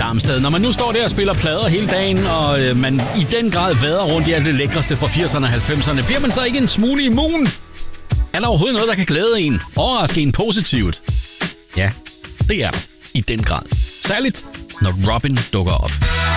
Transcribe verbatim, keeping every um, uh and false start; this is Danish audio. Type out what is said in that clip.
Darmsted. Når man nu står der og spiller plader hele dagen, og øh, man i den grad vader rundt i alt det lækreste fra firserne og halvfemserne, bliver man så ikke en smule immun? Er der overhovedet noget, der kan glæde en? Overraske en positivt? Ja, det er der. I den grad. Særligt, når Robin dukker op.